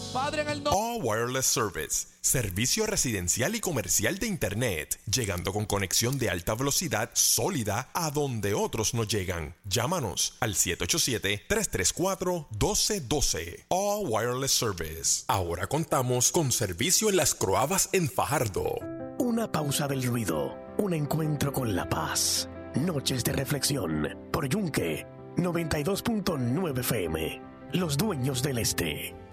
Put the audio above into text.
Padre, en el nombre... All Wireless Service, servicio residencial y comercial de Internet, llegando con conexión de alta velocidad sólida a donde otros no llegan. Llámanos al 787-334-1212. All Wireless Service. Ahora contamos con servicio en Las Croabas en Fajardo. Una pausa del ruido, un encuentro con la paz. Noches de reflexión por Yunque 92.9 FM. Los dueños del este.